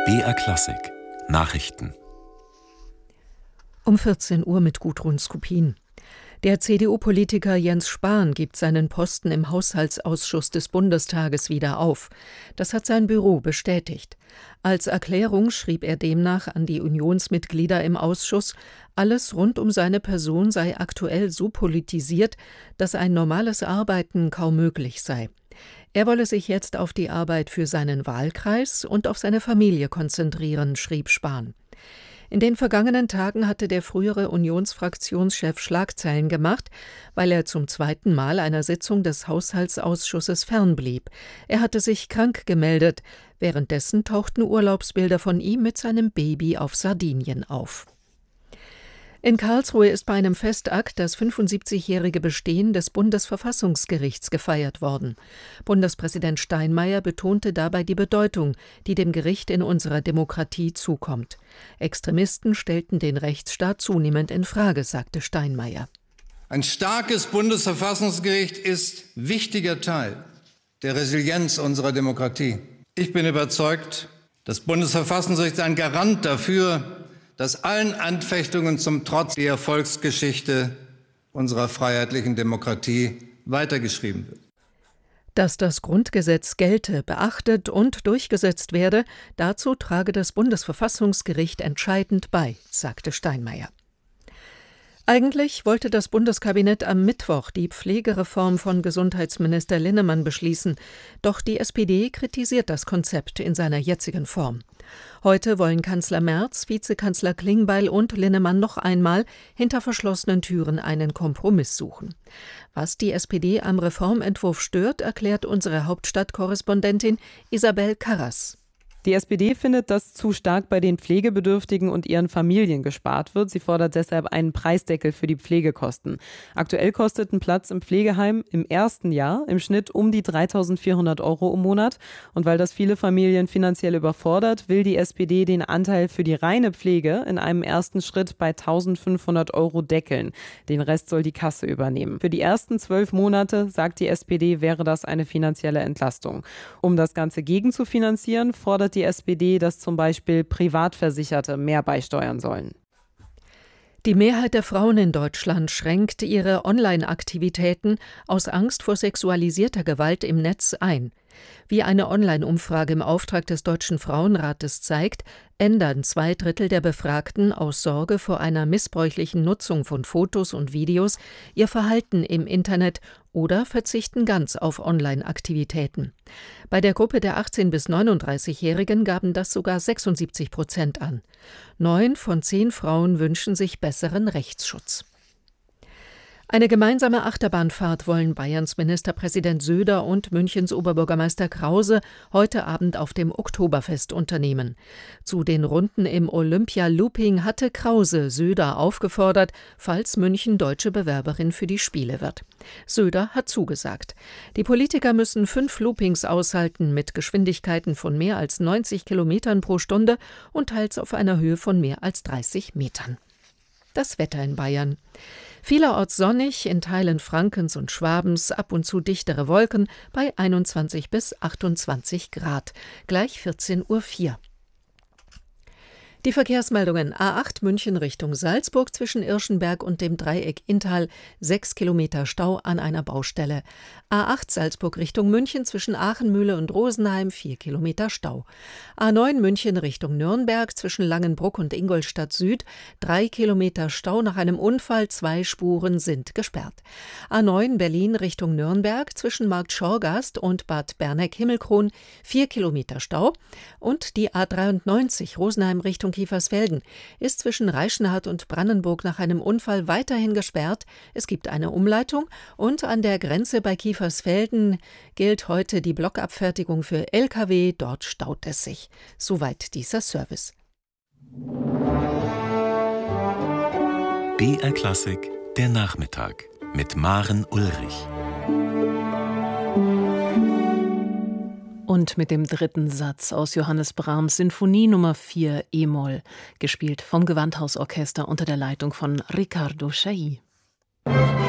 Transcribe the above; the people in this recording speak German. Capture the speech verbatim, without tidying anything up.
B R Klassik Nachrichten Um vierzehn Uhr mit Gudrun Skupin. Der C D U-Politiker Jens Spahn gibt seinen Posten im Haushaltsausschuss des Bundestages wieder auf. Das hat sein Büro bestätigt. Als Erklärung schrieb er demnach an die Unionsmitglieder im Ausschuss, alles rund um seine Person sei aktuell so politisiert, dass ein normales Arbeiten kaum möglich sei. Er wolle sich jetzt auf die Arbeit für seinen Wahlkreis und auf seine Familie konzentrieren, schrieb Spahn. In den vergangenen Tagen hatte der frühere Unionsfraktionschef Schlagzeilen gemacht, weil er zum zweiten Mal einer Sitzung des Haushaltsausschusses fernblieb. Er hatte sich krank gemeldet. Währenddessen tauchten Urlaubsbilder von ihm mit seinem Baby auf Sardinien auf. In Karlsruhe ist bei einem Festakt das fünfundsiebzigjährige Bestehen des Bundesverfassungsgerichts gefeiert worden. Bundespräsident Steinmeier betonte dabei die Bedeutung, die dem Gericht in unserer Demokratie zukommt. Extremisten stellten den Rechtsstaat zunehmend in Frage, sagte Steinmeier. Ein starkes Bundesverfassungsgericht ist wichtiger Teil der Resilienz unserer Demokratie. Ich bin überzeugt, das Bundesverfassungsgericht ist ein Garant dafür, dass allen Anfechtungen zum Trotz die Erfolgsgeschichte unserer freiheitlichen Demokratie weitergeschrieben wird. Dass das Grundgesetz gelte, beachtet und durchgesetzt werde, dazu trage das Bundesverfassungsgericht entscheidend bei, sagte Steinmeier. Eigentlich wollte das Bundeskabinett am Mittwoch die Pflegereform von Gesundheitsminister Linnemann beschließen. Doch die S P D kritisiert das Konzept in seiner jetzigen Form. Heute wollen Kanzler Merz, Vizekanzler Klingbeil und Linnemann noch einmal hinter verschlossenen Türen einen Kompromiss suchen. Was die S P D am Reformentwurf stört, erklärt unsere Hauptstadtkorrespondentin Isabel Karras. Die S P D findet, dass zu stark bei den Pflegebedürftigen und ihren Familien gespart wird. Sie fordert deshalb einen Preisdeckel für die Pflegekosten. Aktuell kostet ein Platz im Pflegeheim im ersten Jahr im Schnitt um die dreitausendvierhundert Euro im Monat. Und weil das viele Familien finanziell überfordert, will die S P D den Anteil für die reine Pflege in einem ersten Schritt bei eintausendfünfhundert Euro deckeln. Den Rest soll die Kasse übernehmen. Für die ersten zwölf Monate, sagt die S P D, wäre das eine finanzielle Entlastung. Um das Ganze gegenzufinanzieren, fordert die S P D, dass zum Beispiel Privatversicherte mehr beisteuern sollen. Die Mehrheit der Frauen in Deutschland schränkt ihre Online-Aktivitäten aus Angst vor sexualisierter Gewalt im Netz ein. Wie eine Online-Umfrage im Auftrag des Deutschen Frauenrates zeigt, ändern zwei Drittel der Befragten aus Sorge vor einer missbräuchlichen Nutzung von Fotos und Videos ihr Verhalten im Internet oder verzichten ganz auf Online-Aktivitäten. Bei der Gruppe der achtzehn- bis neununddreißigjährigen gaben das sogar sechsundsiebzig Prozent an. Neun von zehn Frauen wünschen sich besseren Rechtsschutz. Eine gemeinsame Achterbahnfahrt wollen Bayerns Ministerpräsident Söder und Münchens Oberbürgermeister Krause heute Abend auf dem Oktoberfest unternehmen. Zu den Runden im Olympia-Looping hatte Krause Söder aufgefordert, falls München deutsche Bewerberin für die Spiele wird. Söder hat zugesagt. Die Politiker müssen fünf Loopings aushalten mit Geschwindigkeiten von mehr als neunzig Kilometern pro Stunde und teils auf einer Höhe von mehr als dreißig Metern. Das Wetter in Bayern. Vielerorts sonnig, in Teilen Frankens und Schwabens ab und zu dichtere Wolken bei einundzwanzig bis achtundzwanzig Grad. Gleich vierzehn Uhr vier. Die Verkehrsmeldungen: A acht München Richtung Salzburg zwischen Irschenberg und dem Dreieck Inntal, sechs Kilometer Stau an einer Baustelle. A acht Salzburg Richtung München zwischen Aachenmühle und Rosenheim, vier Kilometer Stau. A neun München Richtung Nürnberg zwischen Langenbruck und Ingolstadt Süd, drei Kilometer Stau nach einem Unfall, zwei Spuren sind gesperrt. A neun Berlin Richtung Nürnberg zwischen Markt Schorgast und Bad Berneck-Himmelkron, vier Kilometer Stau. Und die A dreiundneunzig Rosenheim Richtung Kiefersfelden ist zwischen Reichenhall und Brandenburg nach einem Unfall weiterhin gesperrt. Es gibt eine Umleitung und an der Grenze bei Kiefersfelden gilt heute die Blockabfertigung für L K W. Dort staut es sich. Soweit dieser Service. B R Klassik, der Nachmittag mit Maren Ulrich. Und mit dem dritten Satz aus Johannes Brahms Sinfonie Nummer vier e-Moll, gespielt vom Gewandhausorchester unter der Leitung von Riccardo Chailly.